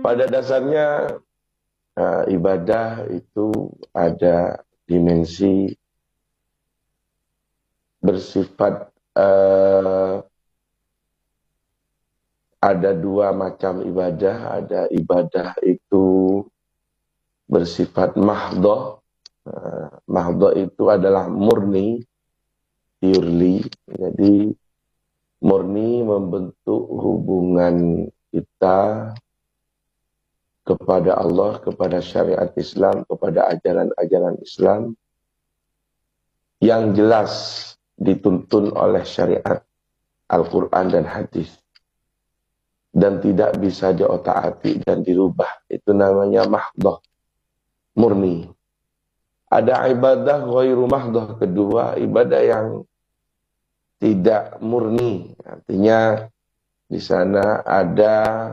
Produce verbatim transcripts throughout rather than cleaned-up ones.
pada dasarnya uh, ibadah itu ada dimensi bersifat uh, ada dua macam ibadah. Ada ibadah itu bersifat mahdoh. Uh, mahdoh itu adalah murni, purely. Jadi murni membentuk hubungan kita kepada Allah, kepada syariat Islam, kepada ajaran-ajaran Islam yang jelas dituntun oleh syariat Al-Quran dan hadis dan tidak bisa diotak-atik dan dirubah. Itu namanya mahdoh, murni. Ada ibadah ghairu mahdoh, kedua ibadah yang tidak murni. Artinya di sana ada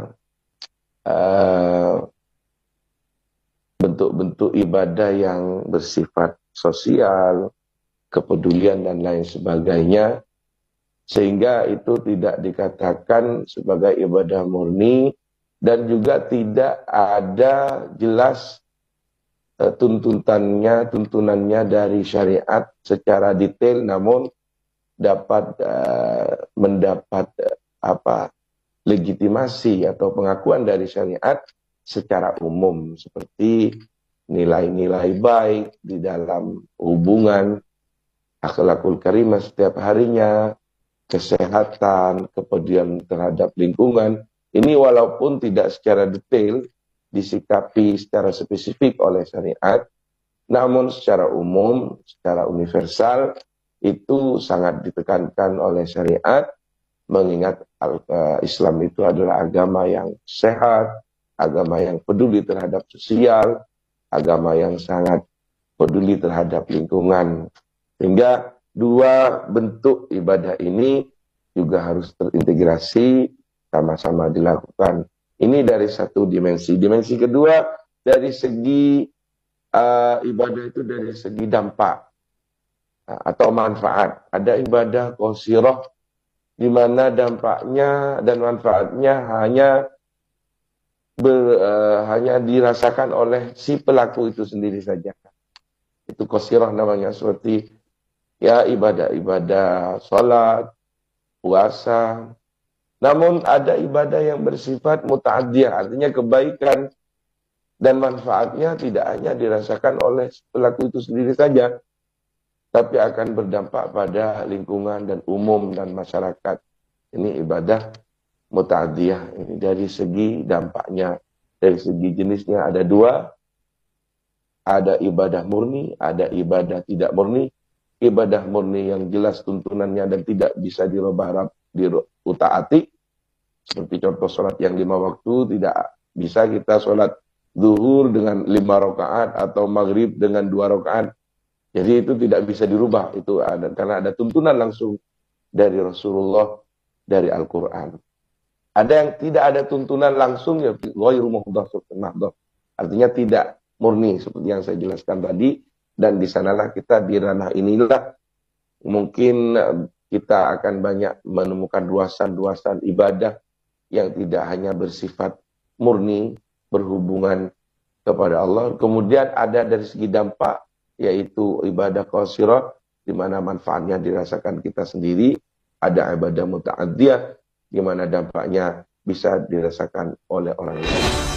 bentuk-bentuk uh, ibadah yang bersifat sosial, kepedulian dan lain sebagainya, sehingga itu tidak dikatakan sebagai ibadah murni dan juga tidak ada jelas uh, tuntutannya, tuntunannya dari syariat secara detail, namun dapat uh, mendapat uh, apa legitimasi atau pengakuan dari syariat secara umum, seperti nilai-nilai baik di dalam hubungan, akhlakul karimah setiap harinya, kesehatan, kepedulian terhadap lingkungan. Ini walaupun tidak secara detail disikapi secara spesifik oleh syariat, namun secara umum, secara universal itu sangat ditekankan oleh syariat, mengingat Islam itu adalah agama yang sehat, agama yang peduli terhadap sosial, agama yang sangat peduli terhadap lingkungan. Sehingga dua bentuk ibadah ini juga harus terintegrasi, sama-sama dilakukan. Ini dari satu dimensi. Dimensi kedua, dari segi uh, ibadah itu dari segi dampak uh, atau manfaat. Ada ibadah qasirah, di mana dampaknya dan manfaatnya hanya ber, uh, hanya dirasakan oleh si pelaku itu sendiri saja. Itu qasirah namanya, seperti ya ibadah-ibadah salat, puasa. Namun ada ibadah yang bersifat muta'addiyah, artinya kebaikan dan manfaatnya tidak hanya dirasakan oleh pelaku itu sendiri saja, tapi akan berdampak pada lingkungan dan umum dan masyarakat. Ini ibadah muta'addiyah. Ini dari segi dampaknya, dari segi jenisnya ada dua. Ada ibadah murni, ada ibadah tidak murni. Ibadah murni yang jelas tuntunannya dan tidak bisa dirubah diutak-atik. Seperti contoh sholat yang lima waktu, tidak bisa kita sholat zuhur dengan lima rakaat atau maghrib dengan dua rakaat. Jadi itu tidak bisa dirubah, itu ada karena ada tuntunan langsung dari Rasulullah, dari Al-Quran. Ada yang tidak ada tuntunan langsung, ya ghairu mahdoh, artinya tidak murni seperti yang saya jelaskan tadi. Dan di sanalah kita di ranah inilah mungkin kita akan banyak menemukan luasan-luasan ibadah yang tidak hanya bersifat murni berhubungan kepada Allah. Kemudian ada dari segi dampak, yaitu ibadah qasirah, di mana manfaatnya dirasakan kita sendiri. Ada ibadah muta'addiyah, di mana dampaknya bisa dirasakan oleh orang lain.